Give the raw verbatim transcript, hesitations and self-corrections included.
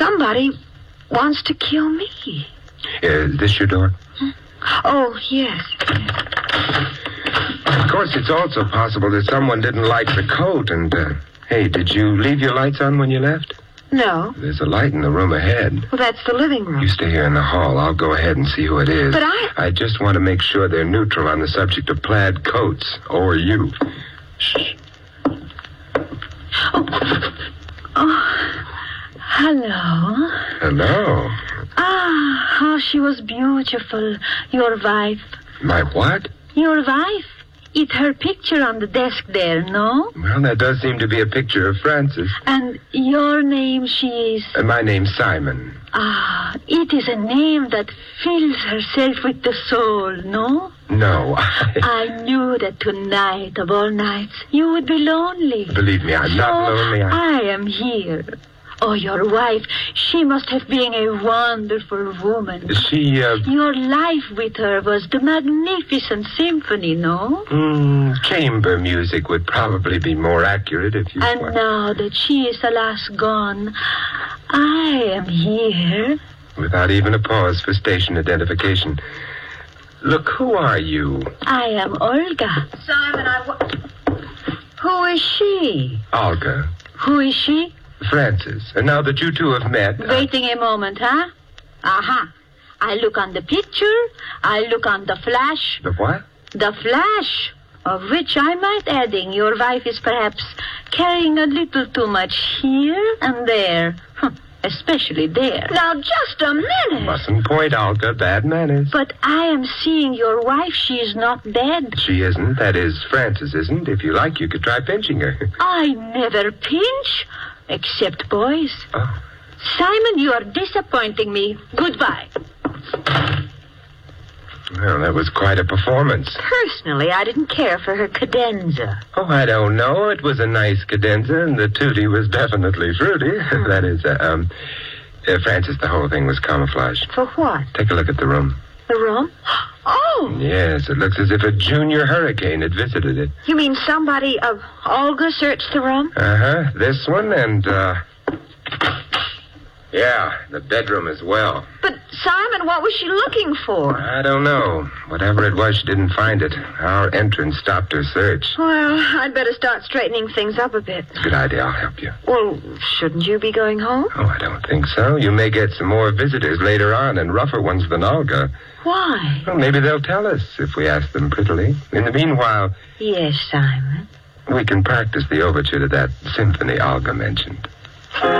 Somebody wants to kill me. Is this your door? Oh, yes. Of course, it's also possible that someone didn't like the coat and, uh, hey, did you leave your lights on when you left? No. There's a light in the room ahead. Well, that's the living room. You stay here in the hall. I'll go ahead and see who it is. But I... I just want to make sure they're neutral on the subject of plaid coats, or you. Shh. Oh. Oh. Hello. Hello. Ah, how she was beautiful, your wife. My what? Your wife. It's her picture on the desk there, no? Well, that does seem to be a picture of Frances. And your name, she is... Uh, my name's Simon. Ah, it is a name that fills herself with the soul, no? No, I... I knew that tonight, of all nights, you would be lonely. Believe me, I'm so not lonely. I... I am here. Oh, your wife, she must have been a wonderful woman. She, uh... Your life with her was the magnificent symphony, no? Mm, chamber music would probably be more accurate if you... And want. now that she is alas gone, I am here. Without even a pause for station identification. Look, who are you? I am Olga. Simon, I... Wa- Who is she? Olga. Who is she? Frances. And now that you two have met... Waiting a moment, huh? Aha. I look on the picture. I look on the flash. The what? The flash, of which I might adding your wife is perhaps carrying a little too much here and there. Especially there. Now, just a minute. Mustn't point out the bad manners. But I am seeing your wife. She is not dead. She isn't. That is, Frances isn't. If you like, you could try pinching her. I never pinch, except boys. Oh. Simon, you are disappointing me. Goodbye. Well, that was quite a performance. Personally, I didn't care for her cadenza. Oh, I don't know. It was a nice cadenza, and the tutti was definitely fruity. That is, uh, um... Uh, Frances, the whole thing was camouflage. For what? Take a look at the room. The room? Oh! Yes, it looks as if a junior hurricane had visited it. You mean somebody of Olga searched the room? Uh-huh. This one and, uh... yeah, the bedroom as well. But, Simon, what was she looking for? I don't know. Whatever it was, she didn't find it. Our entrance stopped her search. Well, I'd better start straightening things up a bit. Good idea. I'll help you. Well, shouldn't you be going home? Oh, I don't think so. You may get some more visitors later on, and rougher ones than Olga. Why? Well, maybe they'll tell us if we ask them prettily. In the meanwhile... Yes, Simon. We can practice the overture to that symphony Olga mentioned.